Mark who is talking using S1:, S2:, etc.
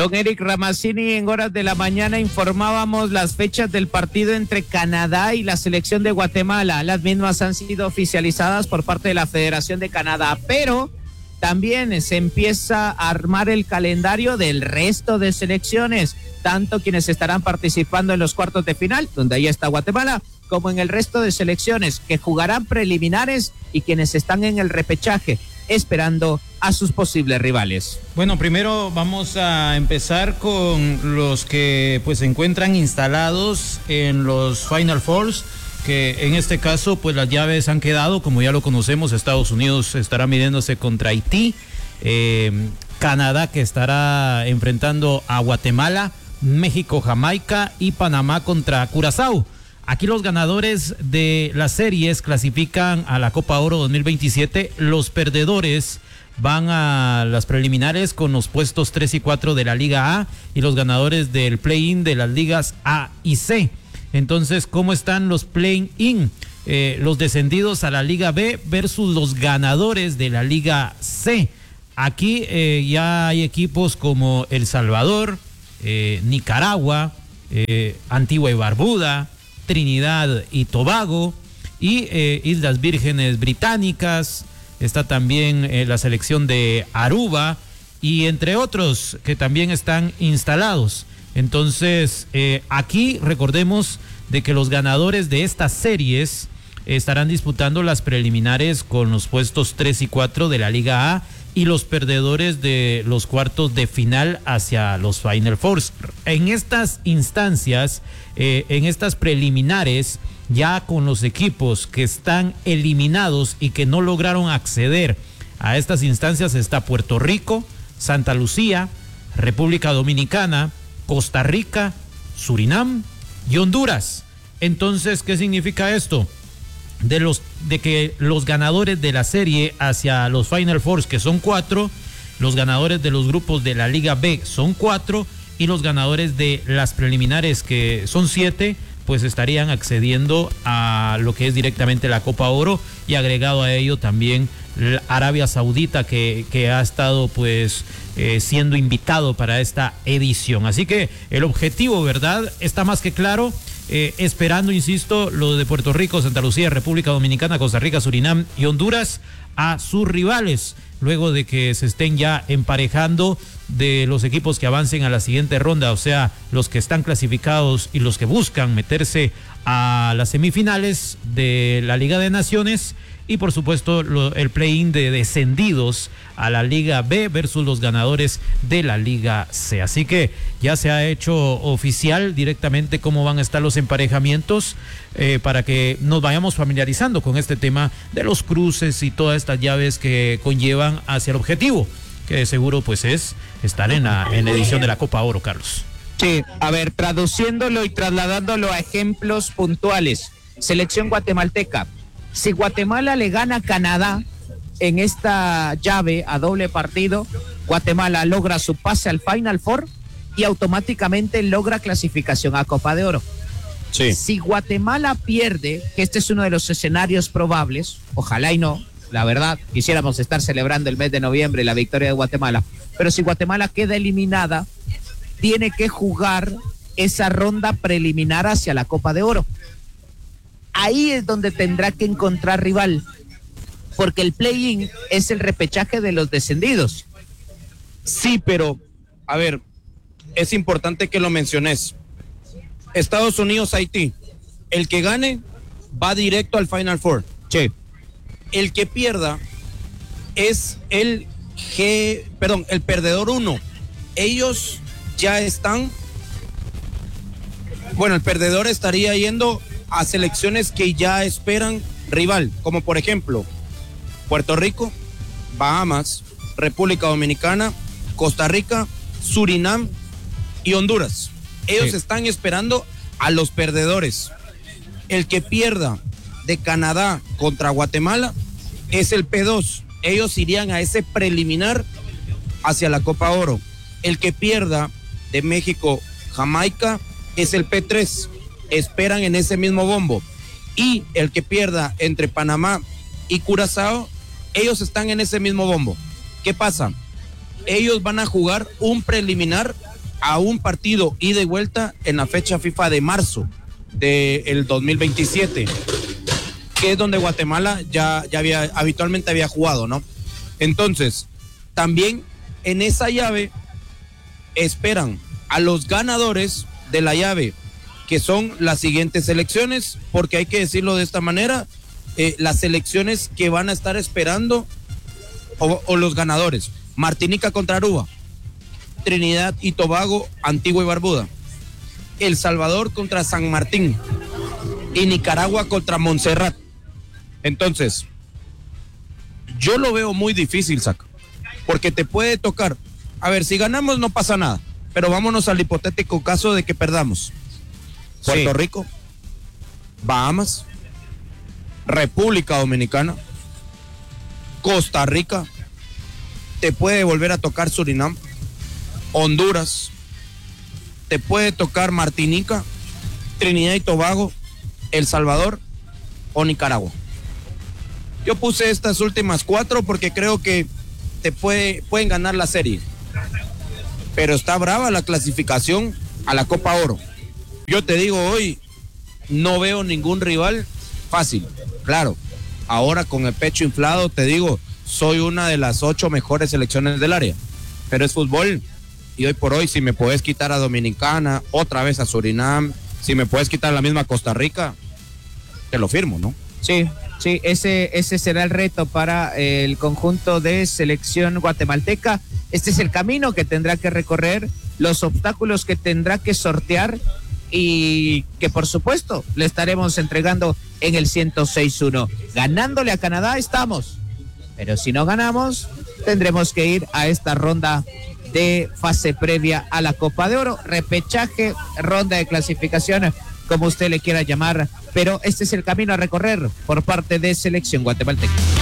S1: Don Eric Ramazzini, en horas de la mañana informábamos las fechas del partido entre Canadá y la selección de Guatemala. Las mismas han sido oficializadas por parte de la Federación de Canadá, pero también se empieza a armar el calendario del resto de selecciones, tanto quienes estarán participando en los cuartos de final, donde ahí está Guatemala, como en el resto de selecciones que jugarán preliminares y quienes están en el repechaje, esperando a sus posibles rivales.
S2: Bueno, primero vamos a empezar con los que pues se encuentran instalados en los Final Fours, que en este caso pues las llaves han quedado, como ya lo conocemos. Estados Unidos estará midiéndose contra Haití, Canadá, que estará enfrentando a Guatemala, México, Jamaica, y Panamá contra Curazao. Aquí los ganadores de las series clasifican a la Copa Oro 2027. Los perdedores van a las preliminares con los puestos 3 y 4 de la Liga A, y los ganadores del play-in de las ligas A y C. Entonces, ¿cómo están los play-in? Los descendidos a la Liga B versus los ganadores de la Liga C. Aquí ya hay equipos como El Salvador, Nicaragua, Antigua y Barbuda, Trinidad y Tobago, y Islas Vírgenes Británicas. Está también la selección de Aruba, y entre otros que también están instalados. Entonces, aquí recordemos de que los ganadores de estas series estarán disputando las preliminares con los puestos 3 y 4 de la Liga A, y los perdedores de los cuartos de final hacia los Final Fours. En estas instancias, en estas preliminares, ya con los equipos que están eliminados y que no lograron acceder a estas instancias, está Puerto Rico, Santa Lucía, República Dominicana, Costa Rica, Surinam y Honduras. Entonces, ¿qué significa esto? De que los ganadores de la serie hacia los Final Fours, que son 4, los ganadores de los grupos de la Liga B son 4, y los ganadores de las preliminares, que son 7, pues estarían accediendo a lo que es directamente la Copa Oro, y agregado a ello también Arabia Saudita, que ha estado pues siendo invitado para esta edición. Así que el objetivo, ¿verdad?, está más que claro. Esperando, insisto, lo de Puerto Rico, Santa Lucía, República Dominicana, Costa Rica, Surinam y Honduras a sus rivales, luego de que se estén ya emparejando de los equipos que avancen a la siguiente ronda, o sea, los que están clasificados y los que buscan meterse a las semifinales de la Liga de Naciones, y por supuesto el play-in de descendidos a la Liga B versus los ganadores de la Liga C. Así que ya se ha hecho oficial directamente cómo van a estar los emparejamientos, para que nos vayamos familiarizando con este tema de los cruces y todas estas llaves que conllevan hacia el objetivo, que de seguro pues es estar en la edición de la Copa Oro, Carlos.
S1: Sí, a ver, traduciéndolo y trasladándolo a ejemplos puntuales. Selección guatemalteca. Si Guatemala le gana a Canadá en esta llave a doble partido, Guatemala logra su pase al Final Four y automáticamente logra clasificación a Copa de Oro. Sí. Si Guatemala pierde, que este es uno de los escenarios probables, ojalá y no, la verdad, quisiéramos estar celebrando el mes de noviembre la victoria de Guatemala, pero si Guatemala queda eliminada, tiene que jugar esa ronda preliminar hacia la Copa de Oro. Ahí es donde tendrá que encontrar rival, porque el play-in es el repechaje de los descendidos.
S3: Sí, pero, a ver, es importante que lo menciones. Estados Unidos, Haití, el que gane va directo al Final Four.
S1: Sí.
S3: El que pierda es el perdedor 1. Ellos ya están, bueno, el perdedor estaría yendo a selecciones que ya esperan rival, como por ejemplo Puerto Rico, Bahamas, República Dominicana, Costa Rica, Surinam y Honduras. Ellos están esperando a los perdedores. El que pierda de Canadá contra Guatemala es el P2. Ellos irían a ese preliminar hacia la Copa Oro. El que pierda de México, Jamaica es el P3. Esperan en ese mismo bombo. Y el que pierda entre Panamá y Curazao, ellos están en ese mismo bombo. ¿Qué pasa? Ellos van a jugar un preliminar a un partido ida y vuelta en la fecha FIFA de marzo del 2027, que es donde Guatemala ya habitualmente había jugado, ¿no? Entonces, también en esa llave esperan a los ganadores de la llave, que son las siguientes selecciones, porque hay que decirlo de esta manera, las selecciones que van a estar esperando, o los ganadores: Martinica contra Aruba, Trinidad y Tobago, Antigua y Barbuda, El Salvador contra San Martín y Nicaragua contra Montserrat. Entonces, yo lo veo muy difícil, Saca, porque te puede tocar, a ver, si ganamos no pasa nada, pero vámonos al hipotético caso de que perdamos. Puerto Rico, Bahamas, República Dominicana, Costa Rica, te puede volver a tocar Surinam, Honduras, te puede tocar Martinica, Trinidad y Tobago, El Salvador o Nicaragua. Yo puse estas últimas 4 porque creo que pueden ganar la serie, pero está brava la clasificación a la Copa Oro. Yo te digo hoy, no veo ningún rival fácil. Claro, ahora con el pecho inflado te digo, soy una de las 8 mejores selecciones del área, pero es fútbol, y hoy por hoy, si me puedes quitar a Dominicana, otra vez a Surinam, si me puedes quitar la misma Costa Rica, te lo firmo, ¿no?
S1: Sí, ese será el reto para el conjunto de selección guatemalteca. Este es el camino que tendrá que recorrer, los obstáculos que tendrá que sortear, y que por supuesto le estaremos entregando en el 106.1. Ganándole a Canadá estamos, pero si no ganamos tendremos que ir a esta ronda de fase previa a la Copa de Oro, repechaje, ronda de clasificación, como usted le quiera llamar, pero este es el camino a recorrer por parte de selección guatemalteca.